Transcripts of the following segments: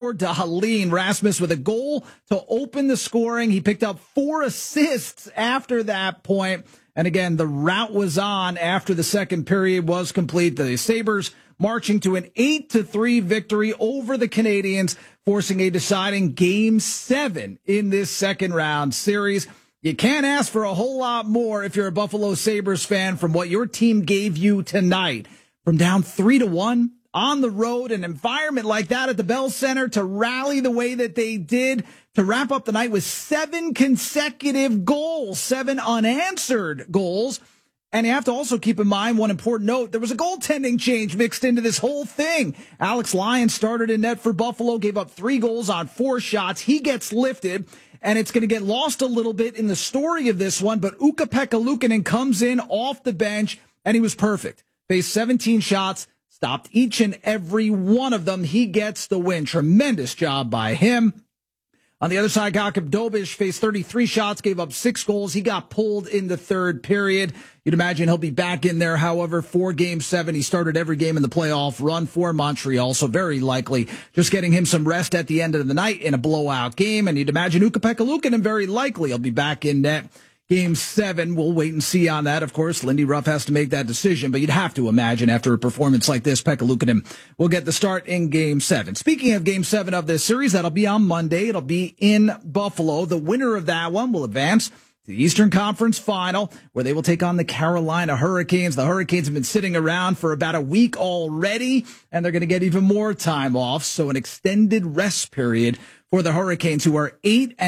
for Dahlin. Rasmus with a goal to open the scoring. He picked up 4 assists after that point. And again, the rout was on after the second period was complete. The Sabres marching to an 8-3 victory over the Canadiens, forcing a deciding Game 7 in this second round series. You can't ask for a whole lot more if you're a Buffalo Sabres fan from what your team gave you tonight. From down 3-1 on the road, an environment like that at the Bell Center, to rally the way that they did, to wrap up the night with 7 consecutive goals, 7 unanswered goals. And you have to also keep in mind one important note. There was a goaltending change mixed into this whole thing. Alex Lyon started in net for Buffalo, gave up 3 goals on 4 shots. He gets lifted, and it's going to get lost a little bit in the story of this one. But Ukko-Pekka Luukkonen comes in off the bench, and he was perfect. Faced 17 shots, stopped each and every one of them. He gets the win. Tremendous job by him. On the other side, Jakub Dobeš faced 33 shots, gave up 6 goals. He got pulled in the third period. You'd imagine he'll be back in there, however, for Game 7. He started every game in the playoff run for Montreal, so very likely just getting him some rest at the end of the night in a blowout game. And you'd imagine Ukko-Pekka Luukkonen very likely he'll be back in net Game 7. We'll wait and see on that. Of course, Lindy Ruff has to make that decision, but you'd have to imagine after a performance like this, Pekka Luukkonen will get the start in Game 7. Speaking of Game 7 of this series, that'll be on Monday. It'll be in Buffalo. The winner of that one will advance to the Eastern Conference Final, where they will take on the Carolina Hurricanes. The Hurricanes have been sitting around for about a week already, and they're going to get even more time off, so an extended rest period for the Hurricanes, who are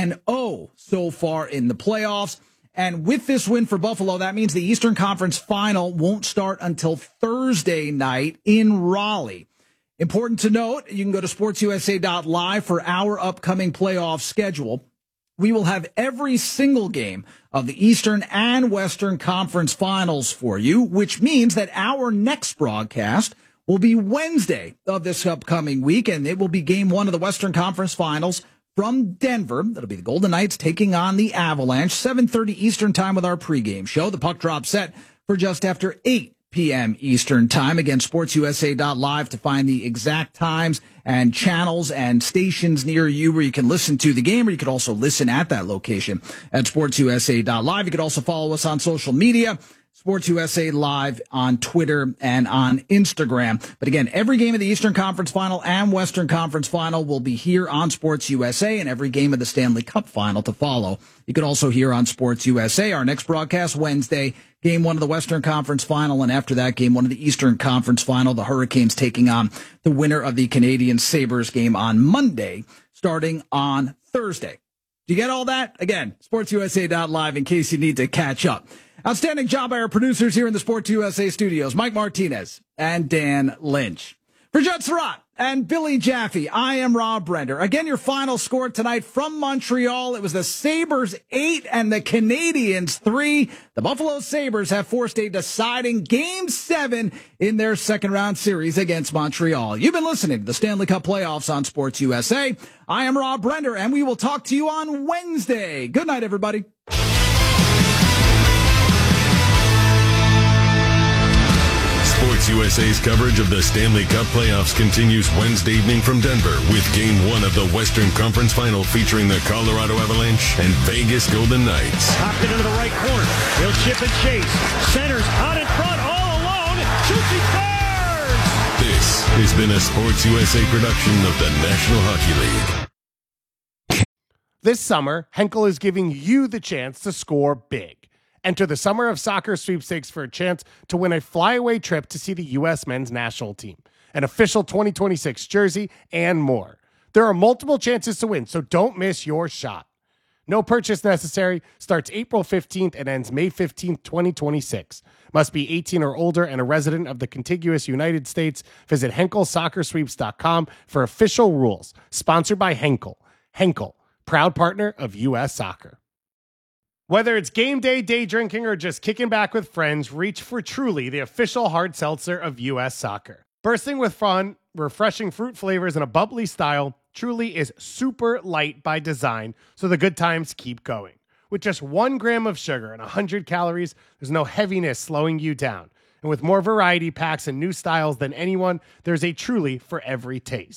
8-0 so far in the playoffs. And with this win for Buffalo, that means the Eastern Conference Final won't start until Thursday night in Raleigh. Important to note, you can go to sportsusa.live for our upcoming playoff schedule. We will have every single game of the Eastern and Western Conference Finals for you, which means that our next broadcast will be Wednesday of this upcoming week, and it will be Game 1 of the Western Conference Finals from Denver. That'll be the Golden Knights taking on the Avalanche, 7:30 Eastern time with our pregame show. The puck drop set for just after 8 p.m. Eastern time. Again, sportsusa.live to find the exact times and channels and stations near you where you can listen to the game, or you could also listen at that location at sportsusa.live. You could also follow us on social media, Sports USA Live on Twitter and on Instagram. But again, every game of the Eastern Conference Final and Western Conference Final will be here on Sports USA, and every game of the Stanley Cup Final to follow. You could also hear on Sports USA. Our next broadcast Wednesday, Game 1 of the Western Conference Final, and after that, Game 1 of the Eastern Conference Final. The Hurricanes taking on the winner of the Canadian Sabres game on Monday, starting on Thursday. Do you get all that? Again, sportsusa.live in case you need to catch up. Outstanding job by our producers here in the Sports USA studios, Mike Martinez and Dan Lynch. For Judd Surratt and Billy Jaffe, I am Rob Brender. Again, your final score tonight from Montreal. It was the Sabres 8 and the Canadiens 3. The Buffalo Sabres have forced a deciding Game 7 in their second round series against Montreal. You've been listening to the Stanley Cup Playoffs on Sports USA. I am Rob Brender, and we will talk to you on Wednesday. Good night, everybody. Sports USA's coverage of the Stanley Cup playoffs continues Wednesday evening from Denver with Game 1 of the Western Conference Final featuring the Colorado Avalanche and Vegas Golden Knights. Popped into the right corner. He'll chip and chase. Centers out in front, all alone. Shoots, he scores! This has been a Sports USA production of the National Hockey League. This summer, Henkel is giving you the chance to score big. Enter the Summer of Soccer sweepstakes for a chance to win a flyaway trip to see the U.S. men's national team, an official 2026 jersey, and more. There are multiple chances to win, so don't miss your shot. No purchase necessary. Starts April 15th and ends May 15th, 2026. Must be 18 or older and a resident of the contiguous United States. Visit HenkelSoccerSweeps.com for official rules. Sponsored by Henkel. Henkel, proud partner of U.S. Soccer. Whether it's game day, day drinking, or just kicking back with friends, reach for Truly, the official hard seltzer of U.S. Soccer. Bursting with fun, refreshing fruit flavors, and a bubbly style, Truly is super light by design, so the good times keep going. With just 1 gram of sugar and 100 calories, there's no heaviness slowing you down. And with more variety packs and new styles than anyone, there's a Truly for every taste.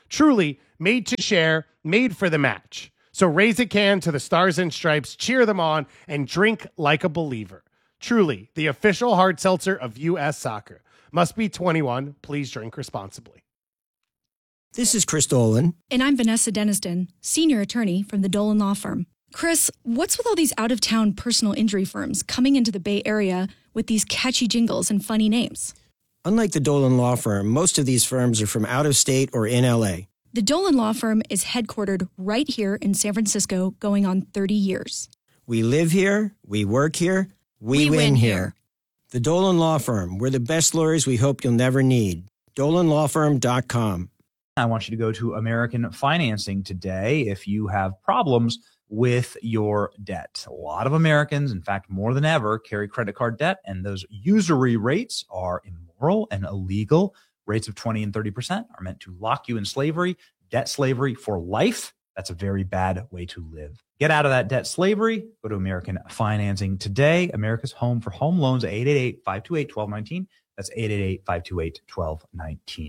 Truly, made to share, made for the match. So raise a can to the Stars and Stripes, cheer them on, and drink like a believer. Truly, the official hard seltzer of U.S. Soccer. Must be 21. Please drink responsibly. This is Chris Dolan. And I'm Vanessa Deniston, senior attorney from the Dolan Law Firm. Chris, what's with all these out-of-town personal injury firms coming into the Bay Area with these catchy jingles and funny names? Unlike the Dolan Law Firm, most of these firms are from out of state or in L.A. The Dolan Law Firm is headquartered right here in San Francisco, going on 30 years. We live here, we work here, we win here. The Dolan Law Firm, we're the best lawyers we hope you'll never need. DolanLawFirm.com. I want you to go to American Financing today if you have problems with your debt. A lot of Americans, in fact, more than ever, carry credit card debt, and those usury rates are immoral and illegal. Rates of 20 and 30% are meant to lock you in slavery, debt slavery for life. That's a very bad way to live. Get out of that debt slavery. Go to American Financing today. America's home for home loans, 888-528-1219. That's 888-528-1219.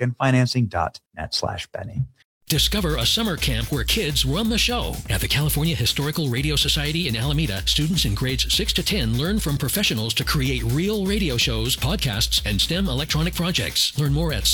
AmericanFinancing.net/Benny. Discover a summer camp where kids run the show. At the California Historical Radio Society in Alameda, students in grades 6 to 10 learn from professionals to create real radio shows, podcasts, and STEM electronic projects. Learn more at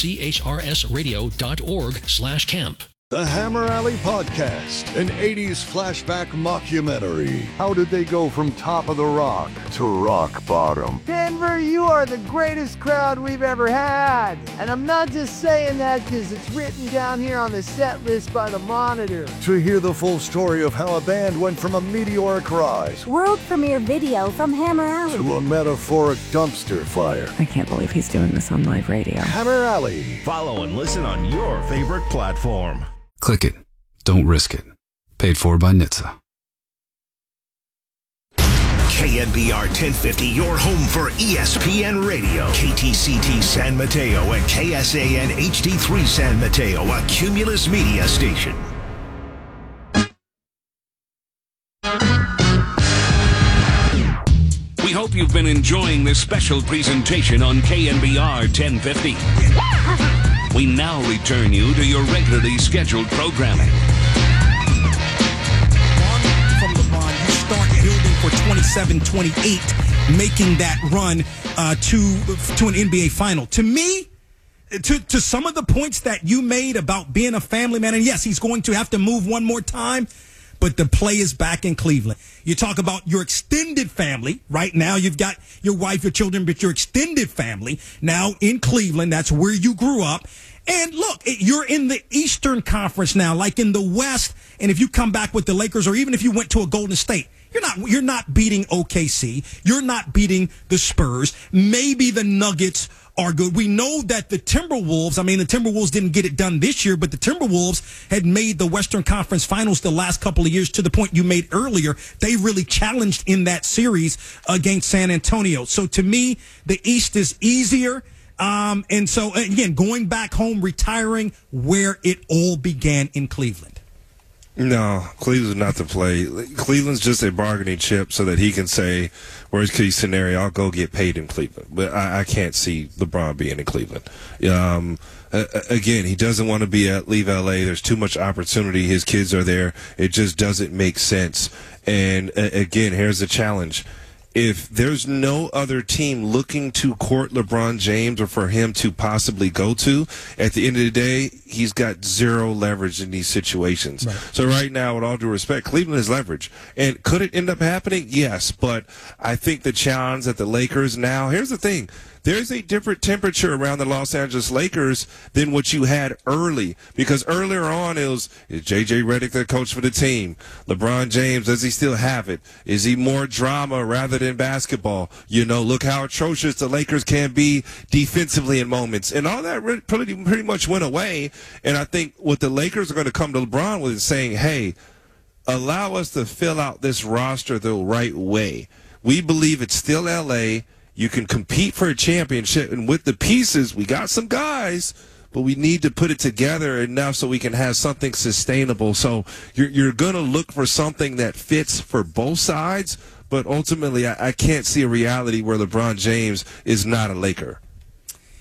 chrsradio.org/camp. The Hammer Alley Podcast, an 80s flashback mockumentary. How did they go from top of the rock to rock bottom? Denver, you are the greatest crowd we've ever had. And I'm not just saying that because it's written down here on the set list by the Monitor. To hear the full story of how a band went from a meteoric rise, world premiere video from Hammer Alley, to a metaphoric dumpster fire. I can't believe he's doing this on live radio. Hammer Alley. Follow and listen on your favorite platform. Click it. Don't risk it. Paid for by NHTSA. KNBR 1050, your home for ESPN Radio. KTCT San Mateo and KSAN HD3 San Mateo, a Cumulus Media station. We hope you've been enjoying this special presentation on KNBR 1050. We now return you to your regularly scheduled programming. From LeBron, you start building for 27-28, making that run to an NBA final. To me, to some of the points that you made about being a family man, and yes, he's going to have to move one more time, but the play is back in Cleveland. You talk about your extended family. Right now, you've got your wife, your children, but your extended family now in Cleveland. That's where you grew up. And look, you're in the Eastern Conference now, like in the West. And if you come back with the Lakers, or even if you went to a Golden State, you're not beating OKC. You're not beating the Spurs. Maybe the Nuggets are good. We know that the Timberwolves didn't get it done this year, but the Timberwolves had made the Western Conference Finals the last couple of years, to the point you made earlier. They really challenged in that series against San Antonio. So to me, the East is easier. And so, again, going back home, retiring where it all began in Cleveland. No, Cleveland's not the play. Cleveland's just a bargaining chip so that he can say, worst case scenario, I'll go get paid in Cleveland. But I can't see LeBron being in Cleveland. Again, he doesn't want to leave L.A. There's too much opportunity. His kids are there. It just doesn't make sense. And again, here's the challenge. If there's no other team looking to court LeBron James or for him to possibly go to, at the end of the day, he's got zero leverage in these situations. Right. So right now, with all due respect, Cleveland has leverage. And could it end up happening? Yes. But I think the challenge that the Lakers now, here's the thing. There's a different temperature around the Los Angeles Lakers than what you had early. Because earlier on, is J.J. Redick the coach for the team? LeBron James, does he still have it? Is he more drama rather than basketball? Look how atrocious the Lakers can be defensively in moments. And all that pretty much went away. And I think what the Lakers are going to come to LeBron with is saying, hey, allow us to fill out this roster the right way. We believe it's still L.A., you can compete for a championship, and with the pieces, we got some guys, but we need to put it together enough so we can have something sustainable. So you're going to look for something that fits for both sides, but ultimately I can't see a reality where LeBron James is not a Laker.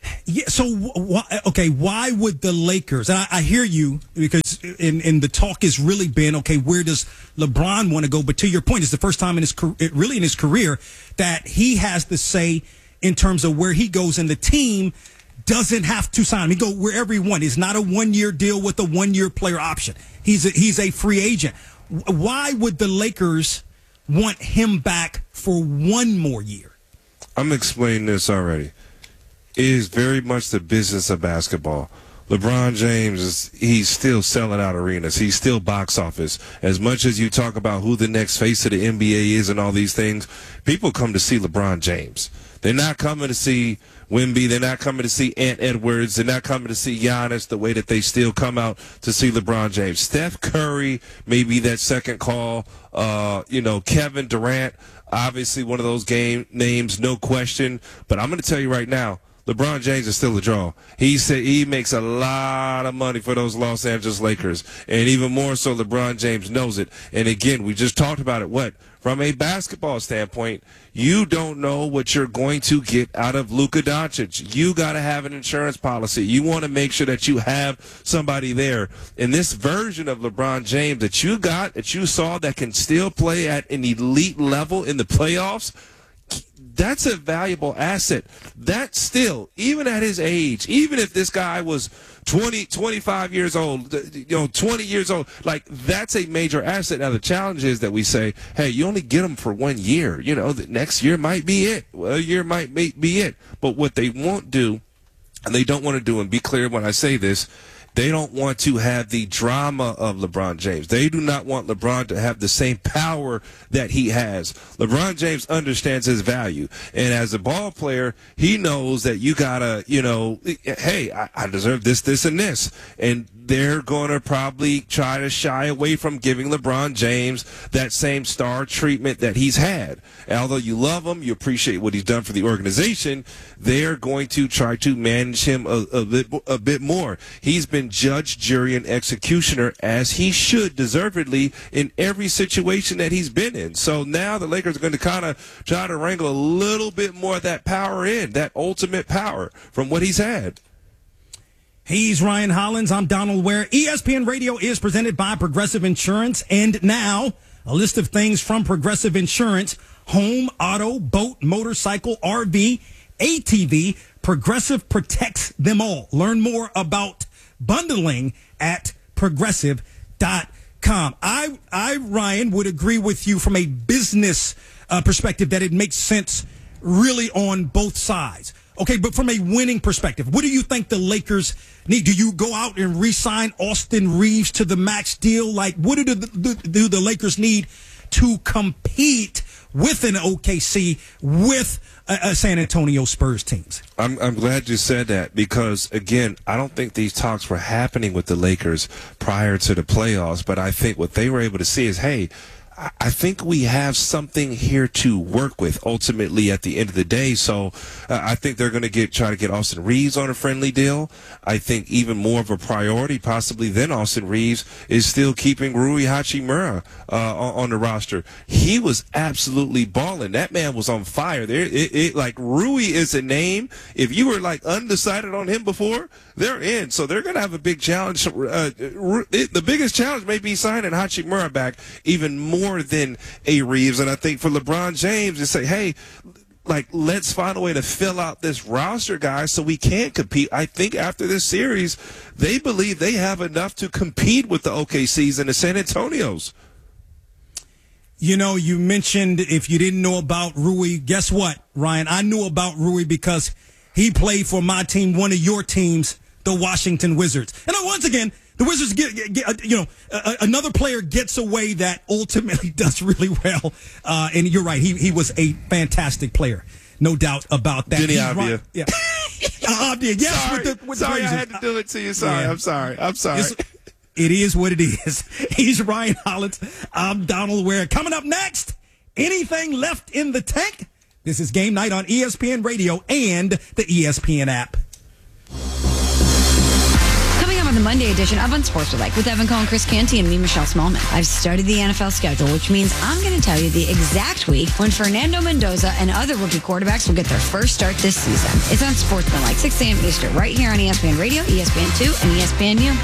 Yeah. So why would the Lakers? And I hear you, because in the talk has really been, okay, where does LeBron want to go? But to your point, it's the first time in his career that he has the say in terms of where he goes, and the team doesn't have to sign him. He go wherever he wants. It's not a 1-year deal with a 1-year player option. He's a free agent. Why would the Lakers want him back for 1 more year? I'm explaining this already. It is very much the business of basketball. LeBron James, he's still selling out arenas. He's still box office. As much as you talk about who the next face of the NBA is and all these things, people come to see LeBron James. They're not coming to see Wemby. They're not coming to see Ant Edwards. They're not coming to see Giannis the way that they still come out to see LeBron James. Steph Curry may be that second call. Kevin Durant, obviously one of those game names, no question. But I'm going to tell you right now, LeBron James is still a draw. He said he makes a lot of money for those Los Angeles Lakers, and even more so, LeBron James knows it. And again, we just talked about it. From a basketball standpoint, you don't know what you're going to get out of Luka Doncic. You got to have an insurance policy. You want to make sure that you have somebody there. And this version of LeBron James that you saw that can still play at an elite level in the playoffs, that's a valuable asset. That still, even at his age, even if this guy was 25 years old, 20 years old, like, that's a major asset. Now, the challenge is that we say, hey, you only get him for 1 year. The next year might be it. Well, a year might be it. But what they won't do, and they don't want to do, and be clear when I say this, they don't want to have the drama of LeBron James. They do not want LeBron to have the same power that he has. LeBron James understands his value. And as a ball player, he knows that you got to, hey, I deserve this, and this. And they're going to probably try to shy away from giving LeBron James that same star treatment that he's had. And although you love him, you appreciate what he's done for the organization, they're going to try to manage him a bit more. He's been judge, jury, and executioner, as he should deservedly in every situation that he's been in. So now the Lakers are going to kind of try to wrangle a little bit more of that power in, that ultimate power from what he's had. He's Ryan Hollins. I'm Donald Ware. ESPN Radio is presented by Progressive Insurance. And now, a list of things from Progressive Insurance: home, auto, boat, motorcycle, RV, ATV. Progressive protects them all. Learn more about bundling at progressive.com. I, Ryan, would agree with you from a business perspective that it makes sense really on both sides. Okay, but from a winning perspective, what do you think the Lakers need? Do you go out and re-sign Austin Reeves to the max deal? Like, what do the Lakers need to compete with an OKC, with a San Antonio Spurs teams? I'm glad you said that, because, again, I don't think these talks were happening with the Lakers prior to the playoffs, but I think what they were able to see is, hey, I think we have something here to work with ultimately at the end of the day. So I think they're going to try to get Austin Reeves on a friendly deal. I think even more of a priority possibly than Austin Reeves is still keeping Rui Hachimura on the roster. He was absolutely balling. That man was on fire. Like, Rui is a name. If you were like undecided on him before, they're in. So they're going to have a big challenge. The biggest challenge may be signing Hachimura back even more than a Reeves. And I think for LeBron James to say, hey, like, let's find a way to fill out this roster, guys, so we can compete. I think after this series, they believe they have enough to compete with the OKCs and the San Antonios. You mentioned if you didn't know about Rui, guess what, Ryan? I knew about Rui because he played for my team, one of your teams, the Washington Wizards. And once again, the Wizards get another player gets away that ultimately does really well. And you're right. He was a fantastic player. No doubt about that. Denny Avdia. Yeah. Avdia, yes. Sorry, sorry, I had to do it to you. Sorry. Yeah. I'm sorry. It is what it is. He's Ryan Hollins. I'm Donald Ware. Coming up next, anything left in the tank? This is Game Night on ESPN Radio and the ESPN app. Coming up on the the Monday edition of Unsportsmanlike with Evan Cohen, Chris Canty, and me, Michelle Smallman. I've studied the NFL schedule, which means I'm going to tell you the exact week when Fernando Mendoza and other rookie quarterbacks will get their first start this season. It's Unsportsmanlike, 6 a.m. Eastern, right here on ESPN Radio, ESPN2, and ESPNU.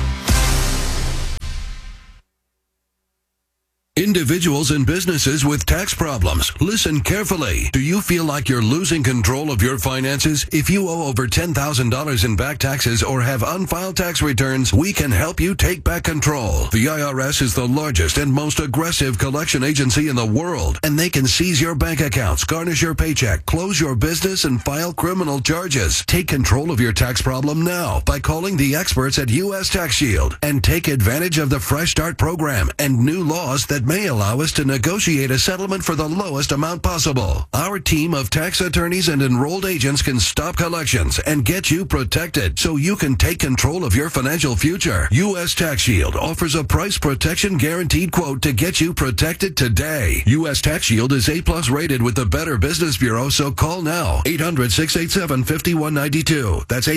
Individuals and businesses with tax problems, listen carefully. Do you feel like you're losing control of your finances? If you owe over $10,000 in back taxes or have unfiled tax returns, we can help you take back control. The IRS is the largest and most aggressive collection agency in the world, and they can seize your bank accounts, garnish your paycheck, close your business, and file criminal charges. Take control of your tax problem now by calling the experts at U.S. Tax Shield and take advantage of the Fresh Start program and new laws that may allow us to negotiate a settlement for the lowest amount possible. Our team of tax attorneys and enrolled agents can stop collections and get you protected so you can take control of your financial future. U.S. Tax Shield offers a price protection guaranteed quote to get you protected today. U.S. Tax Shield is A+ rated with the Better Business Bureau, so call now. 800-687-5192. That's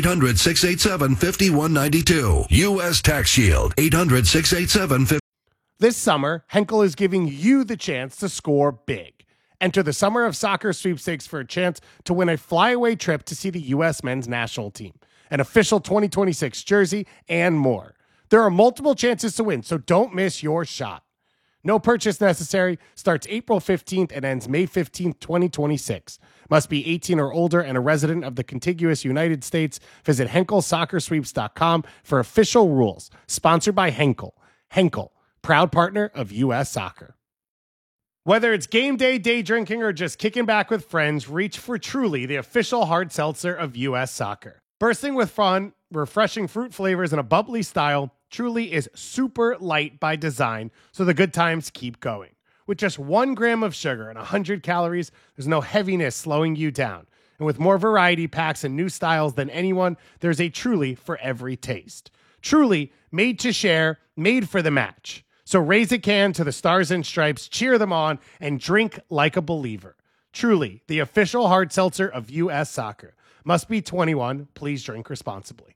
800-687-5192. U.S. Tax Shield. 800-687-5192. This summer, Henkel is giving you the chance to score big. Enter the Summer of Soccer sweepstakes for a chance to win a flyaway trip to see the U.S. men's national team, an official 2026 jersey, and more. There are multiple chances to win, so don't miss your shot. No purchase necessary, starts April 15th and ends May 15th, 2026. Must be 18 or older and a resident of the contiguous United States. Visit HenkelSoccerSweeps.com for official rules. Sponsored by Henkel. Henkel, proud partner of U.S. Soccer. Whether it's game day, day drinking, or just kicking back with friends, reach for Truly, the official hard seltzer of U.S. Soccer. Bursting with fun, refreshing fruit flavors, and a bubbly style, Truly is super light by design, so the good times keep going. With just 1 gram of sugar and 100 calories, there's no heaviness slowing you down. And with more variety packs and new styles than anyone, there's a Truly for every taste. Truly, made to share, made for the match. So raise a can to the Stars and Stripes, cheer them on, and drink like a believer. Truly, the official hard seltzer of U.S. Soccer. Must be 21. Please drink responsibly.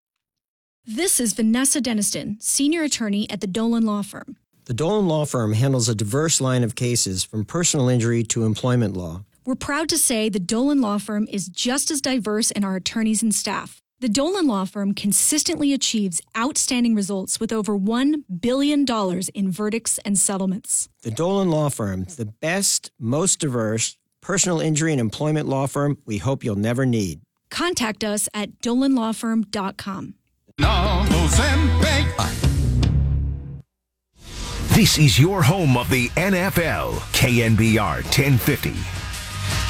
This is Vanessa Deniston, senior attorney at the Dolan Law Firm. The Dolan Law Firm handles a diverse line of cases from personal injury to employment law. We're proud to say the Dolan Law Firm is just as diverse in our attorneys and staff. The Dolan Law Firm consistently achieves outstanding results with over $1 billion in verdicts and settlements. The Dolan Law Firm, the best, most diverse personal injury and employment law firm we hope you'll never need. Contact us at dolanlawfirm.com. This is your home of the NFL, KNBR 1050.